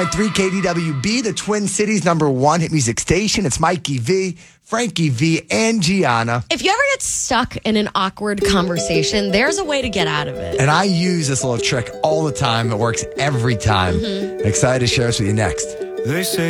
3 KDWB, the Twin Cities #1 hit music station. It's Mikey V, Frankie V, and Gianna. If you ever get stuck in an awkward conversation, there's a way to get out of it. And I use this little trick all the time. It works every time. Excited to share this with you next. They say